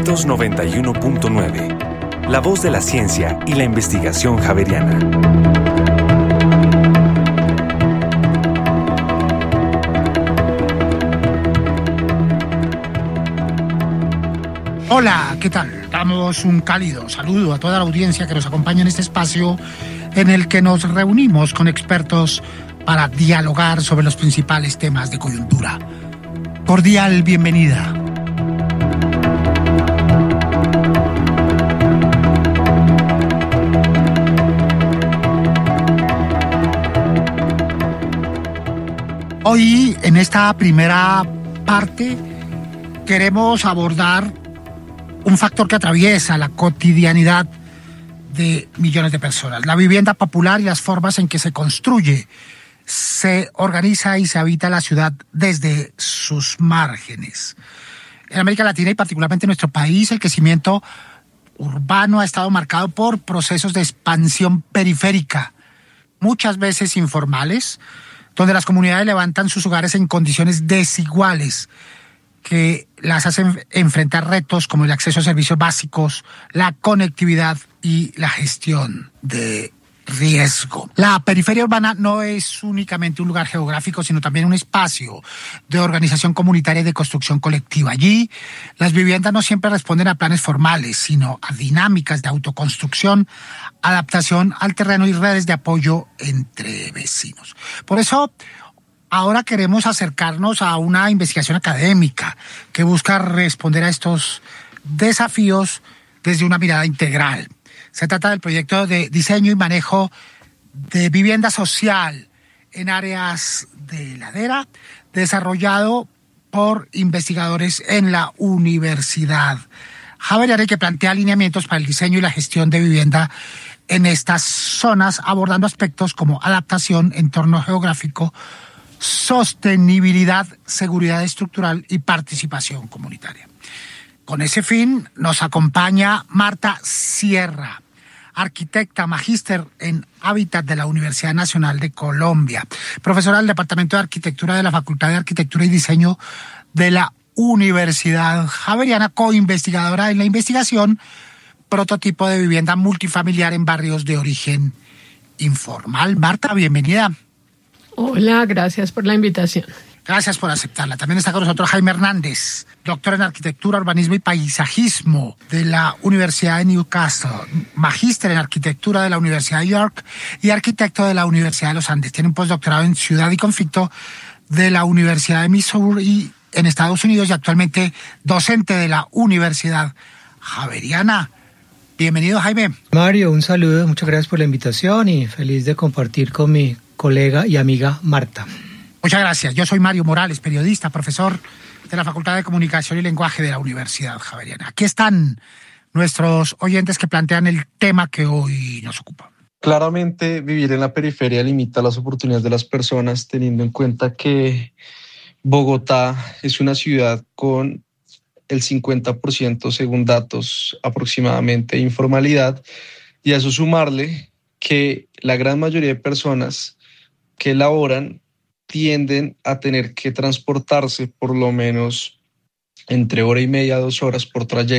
991.9. La voz de la ciencia y la investigación javeriana. Hola, ¿qué tal? Damos un cálido saludo a toda la audiencia que nos acompaña en este espacio en el que nos reunimos con expertos para dialogar sobre los principales temas de coyuntura. Cordial bienvenida. Hoy, en esta primera parte, queremos abordar un factor que atraviesa la cotidianidad de millones de personas: la vivienda popular y las formas en que se construye, se organiza y se habita la ciudad desde sus márgenes. En América Latina y particularmente en nuestro país, el crecimiento urbano ha estado marcado por procesos de expansión periférica, muchas veces informales, donde las comunidades levantan sus hogares en condiciones desiguales que las hacen enfrentar retos como el acceso a servicios básicos, la conectividad y la gestión de riesgo. La periferia urbana no es únicamente un lugar geográfico, sino también un espacio de organización comunitaria y de construcción colectiva. Allí, las viviendas no siempre responden a planes formales, sino a dinámicas de autoconstrucción, adaptación al terreno y redes de apoyo entre vecinos. Por eso, ahora queremos acercarnos a una investigación académica que busca responder a estos desafíos desde una mirada integral. Se trata del proyecto de diseño y manejo de vivienda social en áreas de ladera, desarrollado por investigadores en la Universidad Javeriana, que plantea alineamientos para el diseño y la gestión de vivienda en estas zonas, abordando aspectos como adaptación, entorno geográfico, sostenibilidad, seguridad estructural y participación comunitaria. Con ese fin nos acompaña Marta Sierra, arquitecta, magíster en Hábitat de la Universidad Nacional de Colombia, profesora del Departamento de Arquitectura de la Facultad de Arquitectura y Diseño de la Universidad Javeriana, coinvestigadora en la investigación Prototipo de vivienda multifamiliar en barrios de origen informal. Marta, bienvenida. Hola, gracias por la invitación. Gracias por aceptarla. También está con nosotros Jaime Hernández, doctor en Arquitectura, Urbanismo y Paisajismo de la Universidad de Newcastle, magíster en Arquitectura de la Universidad de York y arquitecto de la Universidad de los Andes. Tiene un postdoctorado en Ciudad y Conflicto de la Universidad de Missouri en Estados Unidos y actualmente docente de la Universidad Javeriana. Bienvenido, Jaime. Mario, un saludo, muchas gracias por la invitación y feliz de compartir con mi colega y amiga Marta. Muchas gracias. Yo soy Mario Morales, periodista, profesor de la Facultad de Comunicación y Lenguaje de la Universidad Javeriana. Aquí están nuestros oyentes que plantean el tema que hoy nos ocupa. Claramente, vivir en la periferia limita las oportunidades de las personas, teniendo en cuenta que Bogotá es una ciudad con el 50%, según datos aproximadamente, de informalidad, y a eso sumarle que la gran mayoría de personas que laboran tienden a tener que transportarse por lo menos entre hora y media a 2 horas por trayecto